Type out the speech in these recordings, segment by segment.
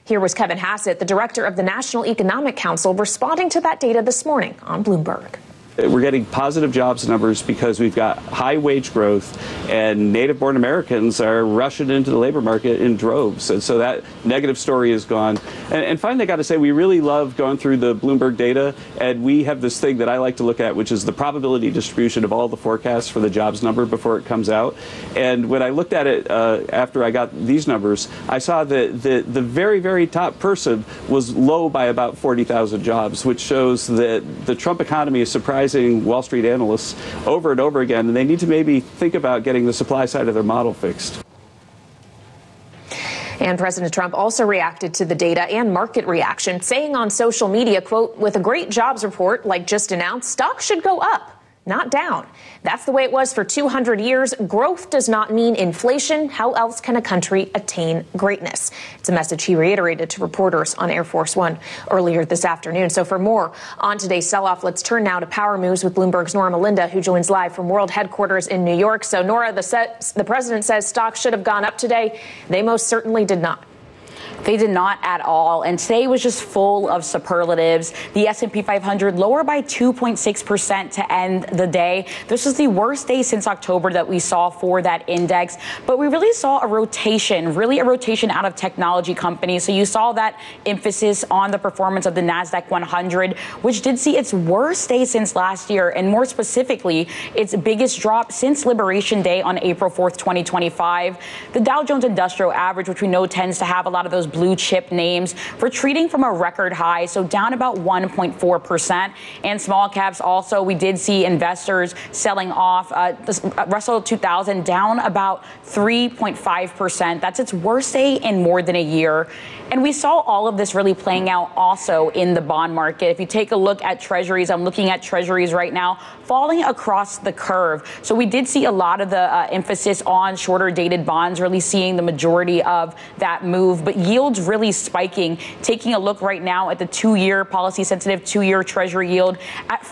Here was Kevin Hassett, the director of the National Economic Council, responding to that data this morning on Bloomberg. We're getting positive jobs numbers because we've got high wage growth, and native-born Americans are rushing into the labor market in droves. And so that negative story is gone. And finally, I got to say, we really love going through the Bloomberg data, and we have this thing that I like to look at, which is the probability distribution of all the forecasts for the jobs number before it comes out. And when I looked at it after I got these numbers, I saw that the very, very top person was low by about 40,000 jobs, which shows that the Trump economy is surprising Wall Street analysts over and over again, and they need to maybe think about getting the supply side of their model fixed. And President Trump also reacted to the data and market reaction, saying on social media, quote, "With a great jobs report like just announced, stocks should go up, not down. That's the way it was for 200 years. Growth does not mean inflation. How else can a country attain greatness?" It's a message he reiterated to reporters on Air Force One earlier this afternoon. So for more on today's sell-off, let's turn now to Power Moves with Bloomberg's Nora Melinda, who joins live from World Headquarters in New York. So Nora, the president says stocks should have gone up today. They most certainly did not. They did not at all. And today was just full of superlatives. The S&P 500 lower by 2.6% to end the day. This is the worst day since October that we saw for that index. But we really saw a rotation out of technology companies. So you saw that emphasis on the performance of the NASDAQ 100, which did see its worst day since last year. And more specifically, its biggest drop since Liberation Day on April 4th, 2025. The Dow Jones Industrial Average, which we know tends to have a lot of those blue chip names, retreating from a record high, so down about 1.4%. And small caps also, we did see investors selling off. The Russell 2000 down about 3.5%. That's its worst day in more than a year. And we saw all of this really playing out also in the bond market. If you take a look at treasuries, I'm looking at treasuries right now, falling across the curve. So we did see a lot of the emphasis on shorter dated bonds, really seeing the majority of that move, but yields really spiking. Taking a look right now at the 2-year policy sensitive 2-year treasury yield at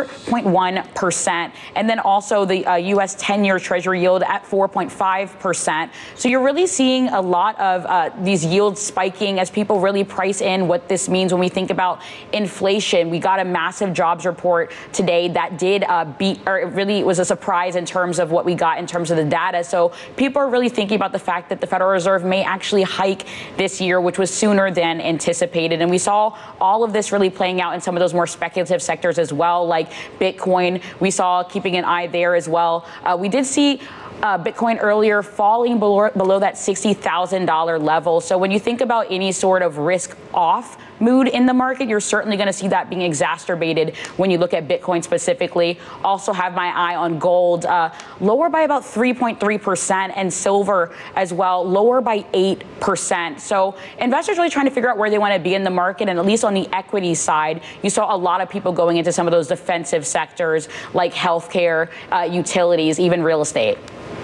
4.1%. And then also the U.S. 10-year treasury yield at 4.5%. So you're really seeing a lot of these yields spiking as people really price in what this means when we think about inflation. We got a massive jobs report today that did beat, or it really was a surprise in terms of what we got in terms of the data. So people are really thinking about the fact that the Federal Reserve may actually hike this year, which was sooner than anticipated. And we saw all of this really playing out in some of those more speculative sectors as well, like Bitcoin. We saw keeping an eye there as well. We did see Bitcoin earlier falling below that $60,000 level. So when you think about any sort of risk off mood in the market, you're certainly going to see that being exacerbated when you look at Bitcoin specifically. Also have my eye on gold, lower by about 3.3%, and silver as well, lower by 8%. So investors really trying to figure out where they want to be in the market, and at least on the equity side, you saw a lot of people going into some of those defensive sectors like healthcare, utilities, even real estate.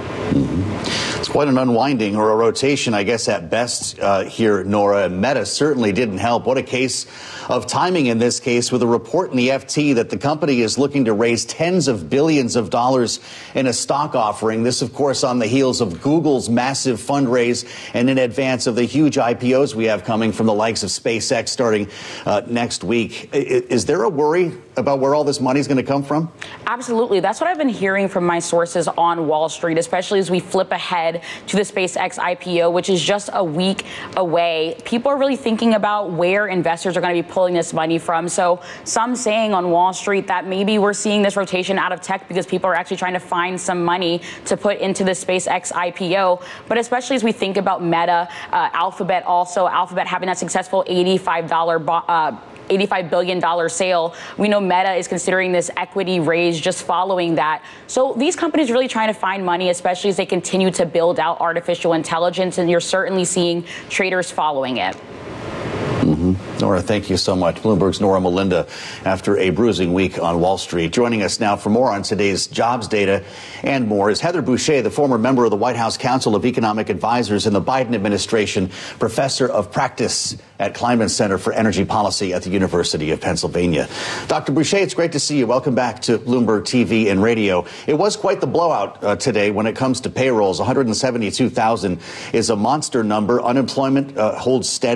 It's quite an unwinding, or a rotation, I guess, at best here, Nora. And Meta certainly didn't help. What a case of timing in this case, with a report in the FT that the company is looking to raise tens of billions of dollars in a stock offering. This, of course, on the heels of Google's massive fundraise and in advance of the huge IPOs we have coming from the likes of SpaceX starting next week. Is there a worry about where all this money is going to come from? Absolutely. That's what I've been hearing from my sources on Wall Street, especially as we flip ahead to the SpaceX IPO, which is just a week away. People are really thinking about where investors are going to be pulling this money from. So some saying on Wall Street that maybe we're seeing this rotation out of tech because people are actually trying to find some money to put into the SpaceX IPO. But especially as we think about Meta, Alphabet having that successful $85 billion sale. We know Meta is considering this equity raise just following that. So these companies are really trying to find money, especially as they continue to build out artificial intelligence, and you're certainly seeing traders following it. Nora, thank you so much. Bloomberg's Nora Melinda, after a bruising week on Wall Street. Joining us now for more on today's jobs data and more is Heather Boushey, the former member of the White House Council of Economic Advisors in the Biden administration, professor of practice at Kleinman Center for Energy Policy at the University of Pennsylvania. Dr. Boushey, it's great to see you. Welcome back to Bloomberg TV and radio. It was quite the blowout today when it comes to payrolls. 172,000 is a monster number. Unemployment holds steady.